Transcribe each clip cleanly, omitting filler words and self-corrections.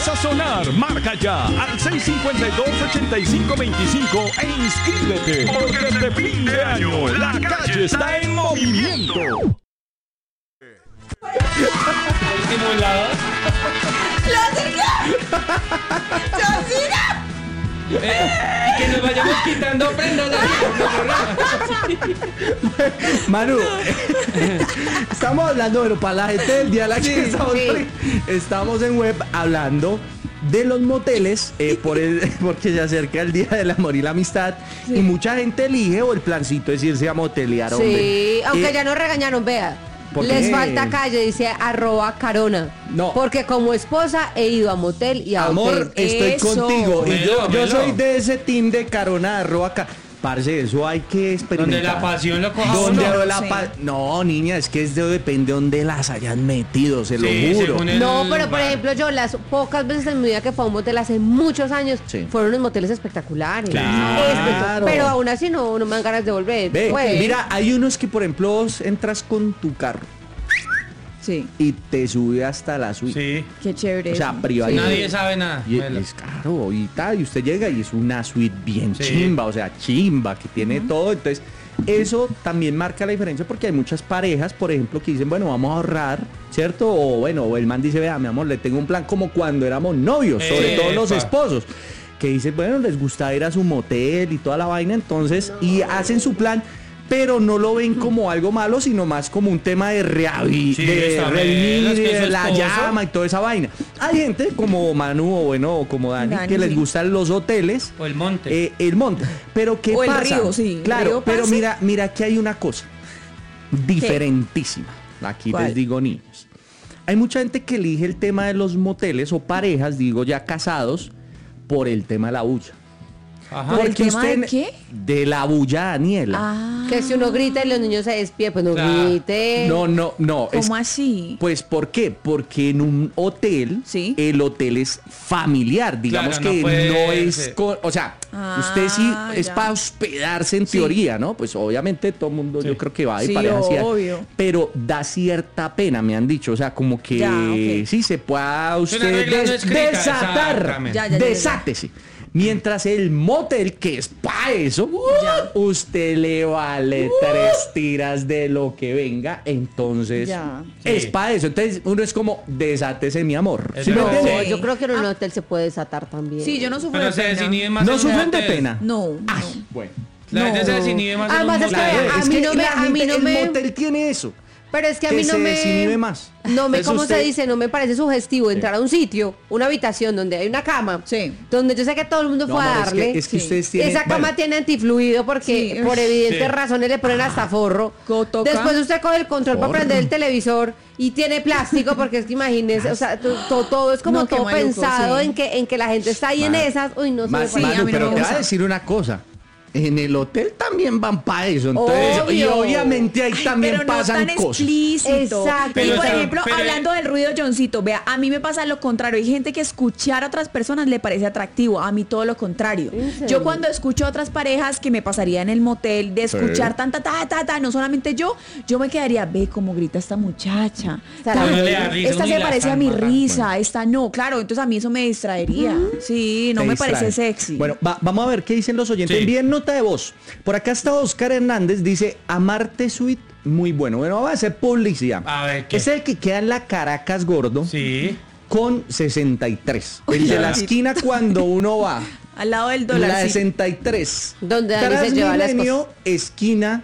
vas a sonar. Marca ya al 652-8525 e inscríbete. Porque este fin de año la calle está en movimiento. Simulador. Y que nos vayamos quitando prendas de Manu, estamos hablando, pero para la gente del día de la que estamos en web hablando de los moteles porque se acerca el Día del Amor y la Amistad y mucha gente elige o el plancito es irse a motelear. Sí, aunque ya nos regañaron, vea. Les falta calle, dice @carona. No. Porque como esposa he ido a motel y a Amor, hotel. estoy contigo. Y yo Melo. soy de ese team de Carona Parce, eso hay que experimentar. Donde la pasión lo coja Donde uno. No, niña, es que eso depende de donde las hayan metido, se lo juro. No, pero por ejemplo, yo las pocas veces en mi vida que fui a un motel hace muchos años, fueron unos moteles espectaculares. Claro. Pero aún así no me dan ganas de volver. Ve, Pues. mira, hay unos que, por ejemplo, vos entras con tu carro. Sí. Y te sube hasta la suite. Sí. Qué chévere. O sea, eso. privado. Nadie sabe nada. Y es caro y tal, y usted llega y es una suite bien Sí. chimba, o sea, chimba, que tiene todo. Entonces, eso también marca la diferencia porque hay muchas parejas, por ejemplo, que dicen, bueno, vamos a ahorrar, ¿cierto? O bueno, el man dice, vea, mi amor, le tengo un plan como cuando éramos novios, sobre todo los esposos, que dicen, bueno, les gusta ir a su motel y toda la vaina, entonces, y hacen su plan, pero no lo ven como algo malo, sino más como un tema de revivir la llama y toda esa vaina. Hay gente como Manu o bueno, como Dani que les gustan los hoteles. O el monte. El monte. Pero ¿qué o pasa? el río, sí. Claro, ¿El río pero pasa? mira que hay una cosa diferentísima. Aquí ¿Cuál? les digo, niños. Hay mucha gente que elige el tema de los moteles o parejas, digo ya casados, por el tema de la bulla. Ajá. ¿Por el tema de qué? De la bulla, Daniela. Ah. Que si uno grita y los niños se despiertan, pues no grite. No. ¿Cómo así? Pues, ¿por qué? Porque en un hotel, Sí. el hotel es familiar. Digamos Claro, que no puede no es... ser. o sea, usted sí es ya. para hospedarse en teoría, ¿no? Pues obviamente todo el mundo yo creo que va de Sí, pareja así. obvio. Pero da cierta pena, me han dicho. O sea, como que Ya, ok. sí se pueda una usted regla no escrita, desatar. exactamente. Ya. Desátese. Mientras el motel, que es para eso, usted le vale 3 tiras de lo que venga, entonces Ya. es Sí. para eso. Entonces uno es como, desátese mi amor. Eso ¿Sí me es. entiende? Sí. Yo creo que en un hotel se puede desatar también. Sí, yo no sufro Pero de se pena. desinhibe más. ¿No en un sufren de motel. pena? No. Bueno. La gente se No. desinhibe más. en Además, un es que motel. vea, a mí no me- la a mí gente, no el me- motel tiene eso. Pero es que a Que mí no se me... desinhibe más. No me, Eso ¿cómo se usted- dice? No me parece sugestivo entrar a un sitio, una habitación donde hay una cama, Sí. donde yo sé que todo el mundo No, fue a amor, darle. es que Sí. ustedes tienen... Esa cama bueno, tiene antifluido porque Sí. por evidentes Sí. razones le ponen hasta forro. Toca. Después usted coge el control para Forro. prender el televisor y tiene plástico porque es que imagínese, o sea, todo es como No, qué todo maluco, pensado sí. en que la gente está ahí en esas. Uy, no sé. Manu, Sí, a mí no pero me te voy a gusta. decir una cosa. En el hotel también van para eso. Entonces, y Obvio. obviamente ahí también pero no pasan tan cosas. explícito. Exacto. Y Pero por está- ejemplo, pero- hablando del ruido, Johncito, vea, a mí me pasa lo contrario. Hay gente que escuchar a otras personas le parece atractivo. A mí todo lo contrario. ¿En serio? Yo cuando escucho a otras parejas que me pasaría en el motel de escuchar tanta no solamente yo me quedaría, ve cómo grita esta muchacha. Esta Ta, no le da risa, esta uno se ni la parece a está mi matando. risa, esta no. Claro, entonces a mí eso me distraería. Sí, no Te me distrae. parece sexy. Bueno, vamos a ver qué dicen los oyentes. Sí. Envíen nota de voz. Por acá está Oscar Hernández, dice, Amarte Suite, muy bueno. Bueno, vamos a hacer publicidad. A ver, ¿qué? Es el que queda en la Caracas Gordo Sí. con 63. El de la esquina cuando uno va. Al lado del dólar. La sí. 63. Donde Dani se lleva las Transmilenio, esquina,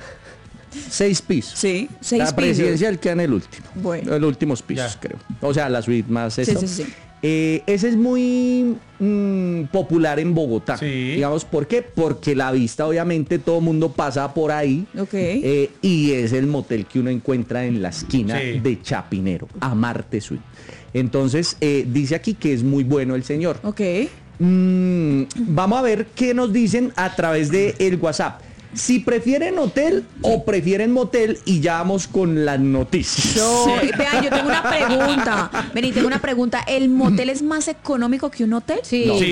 6 pisos. Sí, 6 La pisos. presidencial queda en el último. Bueno. En los últimos pisos, Ya. creo. O sea, la suite más Sí, esta. sí. Ese es muy popular en Bogotá. Sí. Digamos, ¿por qué? Porque la vista, obviamente, todo el mundo pasa por ahí. Ok. Y es el motel que uno encuentra en la esquina Sí. de Chapinero, Amarte Suite. Entonces, dice aquí que es muy bueno el señor. Ok. Vamos a ver qué nos dicen a través de el WhatsApp. Si prefieren hotel o prefieren motel, y ya vamos con las noticias. Vean, yo tengo una pregunta. Vení, tengo una pregunta. ¿El motel es más económico que un hotel? Sí. No. Sí.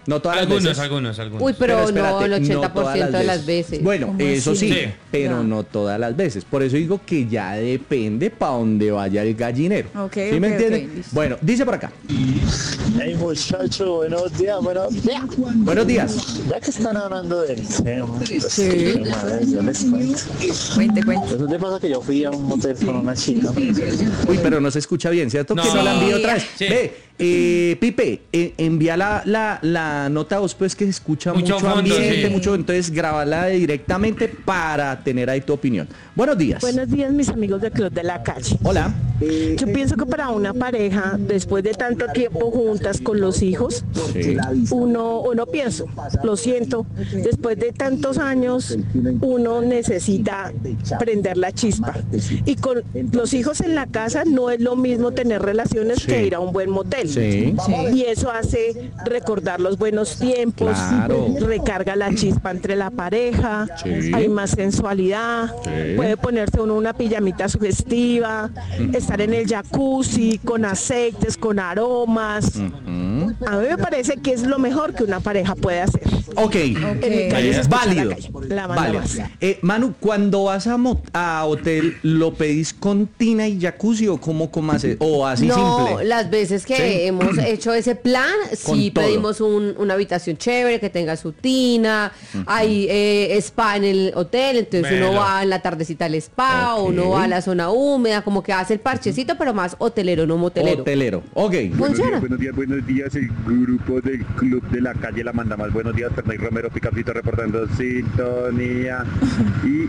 No todas las Algunos, veces. algunos. Uy, pero espérate, no el 80% todas de las veces. Bueno, ¿Cómo eso así? sí, Sí. pero Ya. no todas las veces. Por eso digo que ya depende para dónde vaya el gallinero. Ok, ¿Sí me ok, entienden? ok, listo. Bueno, dice por acá. Hey muchacho, buenos días, Buenos días. Ya que están hablando del tema, pues, Sí. madre, yo les cuento. Cuente. Resulta pasa que yo fui a un motel con una chica. Uy, pero no se escucha bien, ¿cierto? No. Que no la envío otra vez. Sí. Ve, Pipe, envía la nota a vos, pues que se escucha Mucho mucho, fondo, ambiente, sí. mucho, entonces grábala directamente para tener ahí tu opinión. Buenos días. Buenos días, mis amigos del Club de la Calle. Hola. Yo pienso que para una pareja, después de tanto tiempo juntas con los hijos, Sí. uno pienso, lo siento, después de tantos años, uno necesita prender la chispa. Y con los hijos en la casa no es lo mismo tener relaciones Sí. que ir a un buen motel. Sí. Y eso hace recordar los buenos tiempos, Claro. recarga la chispa entre la pareja, Sí. hay más sensualidad, Sí. puede ponerse uno una pijamita sugestiva, estar en el jacuzzi con aceites, con aromas. A mí me parece que es lo mejor que una pareja puede hacer. Ok. En mi calle se escucha Válido. la calle, la manda Válido. más. Manu, cuando vas a hotel, ¿lo pedís con tina y jacuzzi o cómo haces? O así No, simple. las veces que Sí. hemos hecho ese plan, Con sí todo. pedimos una habitación chévere, que tenga su tina, hay spa en el hotel, entonces uno Melo. va en la tardecita al spa, Ok. uno va a la zona húmeda, como que hace el parchecito, pero más hotelero, no motelero. Hotelero. Ok. Funciona. Buenos días, el grupo del Club de la Calle La Manda Más. Buenos días, Fernando Romero Picafito reportando sintonía. Y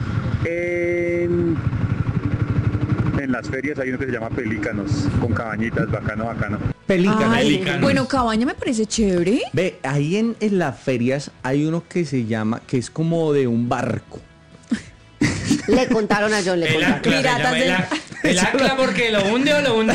en las ferias hay uno que se llama Pelícanos, con cabañitas, bacano. Pelícano. Ay, Pelícanos. bueno, cabaña me parece chévere. Ve, ahí en las ferias hay uno que se llama, que es como de un barco. Le contaron a John, le El contaron. ancla, se Piratas llama del- el ancla porque lo hunde o lo hunde.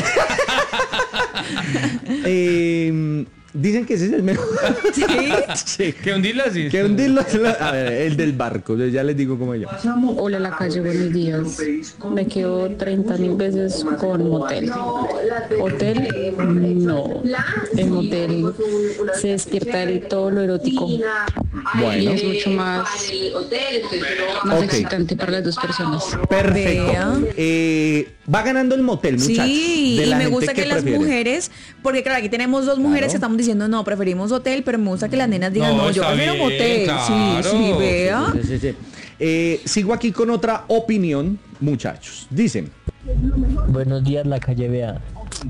Dicen que ese es el mejor. ¿Sí? Sí. Que hundirlo así. Que hundirlo. A ver, el del barco. Yo ya les digo cómo se llama. Hola, la calle, buenos días. Me quedo 30.000 veces con motel. Hotel, no. En motel se despierta todo lo erótico. Y Bueno. es mucho más Ok. excitante para las dos personas. Perfecto. Va ganando el motel, muchachos. Sí, de y la me gente gusta que las prefiere. mujeres, porque claro, aquí tenemos dos mujeres Claro. que estamos diciendo, no, preferimos hotel, pero me gusta que las nenas digan, No, no, yo está prefiero bien, motel. claro. Sí, vea. Sí. Sigo aquí con otra opinión, muchachos. Dicen, Buenos días, la calle Vea.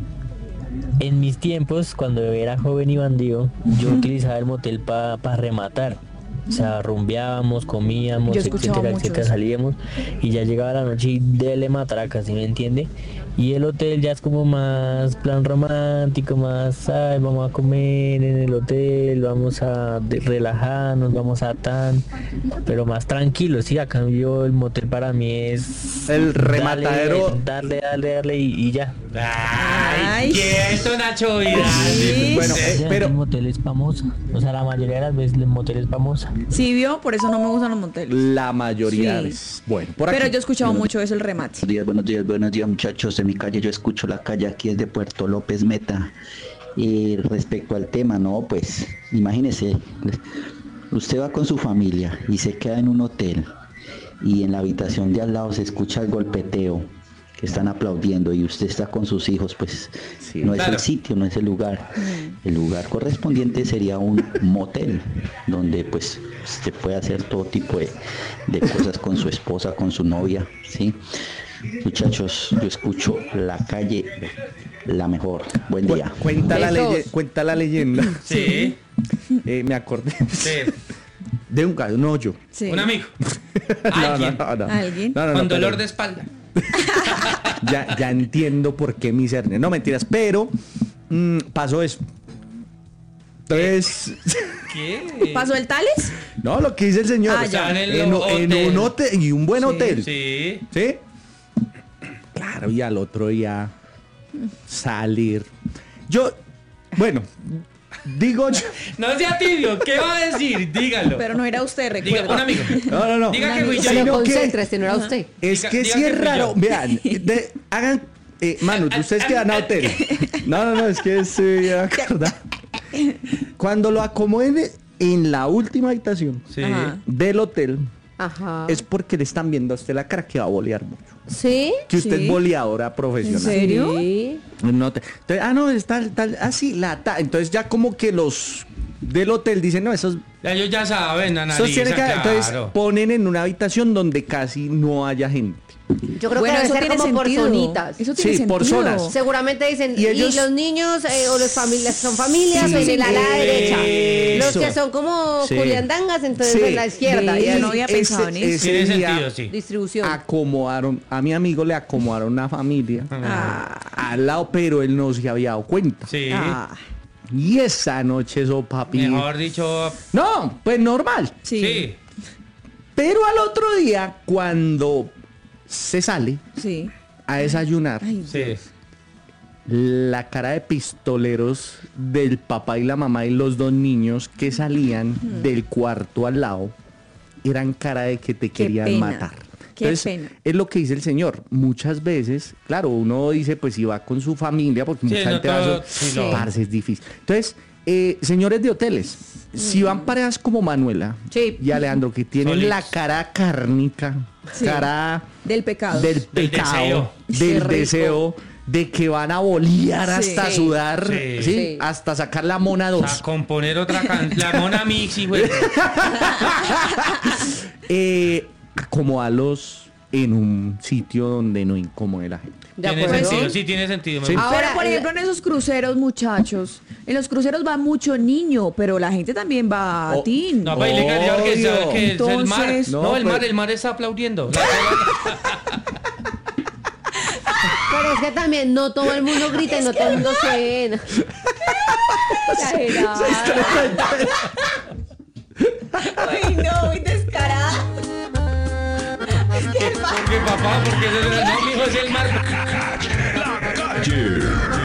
En mis tiempos, cuando era joven y bandido, yo utilizaba el motel para rematar. O sea, rumbeábamos, comíamos, Yo escuchaba etcétera, mucho etcétera, eso. salíamos y ya llegaba la noche y dele matraca, ¿sí me entiende? Y el hotel ya es como más plan romántico, más, ay, vamos a comer en el hotel, vamos a relajarnos, vamos a tan, pero más tranquilo, sí, a cambio el motel para mí es El rematadero. darle y ya. Ay, Ay. quieto, Nacho Vidal. Sí. bueno, El pero motel es famoso, o sea, la mayoría de las veces el motel es famoso. Sí, vio, por eso no me gustan los moteles. la mayoría Sí. es bueno. Por aquí. Pero yo he escuchado mucho eso, el remate. Buenos días muchachos. En mi calle yo escucho la calle, aquí es de Puerto López Meta. Y respecto al tema, no, pues imagínese, usted va con su familia y se queda en un hotel y en la habitación de al lado se escucha el golpeteo, que están aplaudiendo y usted está con sus hijos, pues Sí. no es Claro. el sitio, no es el lugar. El lugar correspondiente sería un motel, donde pues se puede hacer todo tipo de cosas con su esposa, con su novia, ¿sí? Muchachos, yo escucho la calle, la mejor. Buen día. Cuenta Besos. cuenta la leyenda. Sí, Me acordé sí. de un caso, no yo. Sí. Un amigo. No, Alguien. no. ¿Alguien? No, Con pero dolor de espalda. ya entiendo por qué mis hernias. No, mentiras, pero pasó eso. Entonces, ¿Qué? ¿Pasó el Tales? no, lo que dice el señor. Ah, o sea, ya. en un hotel y un buen hotel. Sí. ¿Sí? Claro, y al otro día salir. Yo, bueno, digo yo. No sea tibio, ¿qué va a decir? Dígalo. Pero no era usted, Diga, recuerda. un amigo. No. Diga que fui yo. Sino Pero que- concéntrese, no era usted. Es Diga- que diga sí que es fui raro. yo. Vean, hagan. Manu, ustedes que van a hotel. No, es que se me acordar. Cuando lo acomoden en la última habitación Sí. Ajá. del hotel, Ajá. es porque le están viendo a usted la cara que va a bolear mucho. ¿Sí? Que usted Sí. es boleadora profesional. ¿En serio? Sí. No te- entonces, es tal, así, entonces ya como que los del hotel dicen, no, esos Ellos ya saben, esos tienen que, entonces claro. ponen en una habitación donde casi no haya gente. Yo creo Bueno, que eso debe ser tiene como sentido. por zonitas. Eso tiene Sí, por sentido. zonas. Seguramente dicen, Y y, ellos- los niños o las familias son familias Sí, o en el ala derecha. Los eso. que son como Sí. culiandangas, entonces Sí. en la izquierda. Ve, Y yo así, no había pensado en eso. Tiene día sentido, sí. distribución. acomodaron, a mi amigo le acomodaron una familia al lado, pero él no se había dado cuenta. Sí. Ah, Y esa noche eso, papi. Mejor dicho, No, pues normal. sí. sí. Pero al otro día, cuando se sale Sí. a desayunar, Ay, Sí. la cara de pistoleros del papá y la mamá y los dos niños que salían del cuarto al lado eran cara de que te Qué querían pena, matar. qué Entonces, pena. es lo que dice el señor. Muchas veces, claro, uno dice, pues si va con su familia, porque Sí, mucha no gente va todo- a sí, no. parce, es difícil. Entonces, señores de hoteles, si van parejas como Manuela Sí. y Alejandro, que tienen Solitos. la cara cárnica, Sí. cara Del pecado. del Del pecado, Qué del rico. deseo, de que van a bolear Sí. hasta Sí. sudar, Sí. ¿sí? Sí. Hasta sacar la mona A 2. componer otra canción. La Mona Mix, güey. Acomodarlos en un sitio donde no incomode la gente. ¿De Tiene acuerdo? sentido, sí tiene sentido. me Sí. gusta. Ahora, Pero por ejemplo en esos cruceros, muchachos, en los cruceros va mucho niño, pero la gente también va a Oh, teen. No, para ilegal, que Obvio. es el mar. Entonces- No, No, el pues- mar está aplaudiendo. Pero es que también no todo el mundo grita y no todo el mundo suena. Exagerado. Ay, no, muy descarada. Porque papá, porque no, mi hijo es el mar. La calle.